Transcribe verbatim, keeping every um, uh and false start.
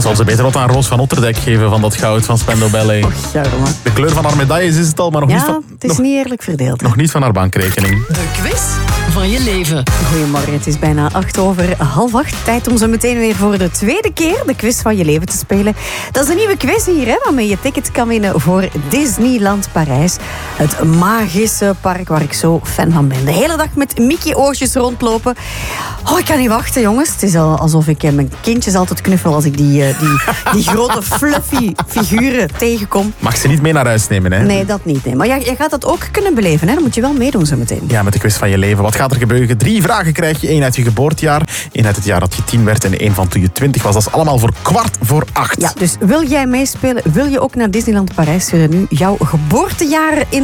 zal ze beter wat aan Roos van Otterdijk geven van dat goud van Spendo Ballet. Och, ja, man. De kleur van haar medailles is het al, maar nog, Ja, niet, van, het is nog, niet eerlijk verdeeld. hè. nog niet van haar bankrekening. De quiz van je leven. Goedemorgen, het is bijna acht over half acht. Tijd om zo meteen weer voor de tweede keer de quiz van je leven te spelen. Dat is een nieuwe quiz hier, hè, waarmee je tickets kan winnen voor Disneyland Parijs. Het magische park waar ik zo fan van ben. De hele dag met Mickey Oogjes rondlopen. Oh, ik kan niet wachten, jongens. Het is al alsof ik mijn kindjes altijd knuffel als ik die, uh, die, die grote fluffy figuren tegenkom. Mag ze niet mee naar huis nemen, hè? Nee, dat niet. Nee. Maar jij, jij gaat dat ook kunnen beleven, hè? Dan moet je wel meedoen zo meteen. Ja, met de quiz van je leven. Wat gaat er gebeuren? Drie vragen krijg je. Eén uit je geboortejaar, één uit het jaar dat je tien werd en één van toen je twintig was. Dat is allemaal voor kwart voor acht. Ja, dus wil jij meespelen? Wil je ook naar Disneyland Parijs? Stuur nu jouw geboortejaar in